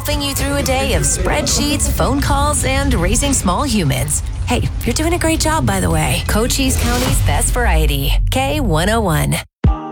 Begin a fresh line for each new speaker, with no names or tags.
helping you through a day of spreadsheets, phone calls, and raising small humans. Hey, you're doing a great job, by the way. Cochise County's best variety. K101.